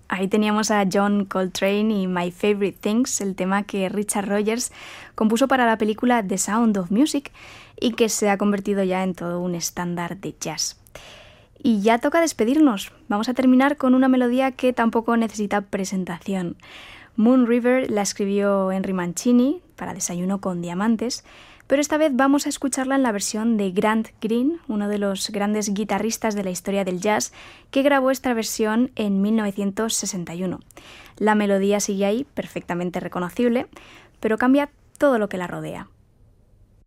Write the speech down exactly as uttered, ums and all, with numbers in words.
Ahí teníamos a John Coltrane y My Favorite Things, el tema que Richard Rodgers compuso para la película The Sound of Music y que se ha convertido ya en todo un estándar de jazz. Y ya toca despedirnos. Vamos a terminar con una melodía que tampoco necesita presentación. Moon River la escribió Henry Mancini para Desayuno con Diamantes, pero esta vez vamos a escucharla en la versión de Grant Green, uno de los grandes guitarristas de la historia del jazz, que grabó esta versión en mil novecientos sesenta y uno. La melodía sigue ahí, perfectamente reconocible, pero cambia todo lo que la rodea.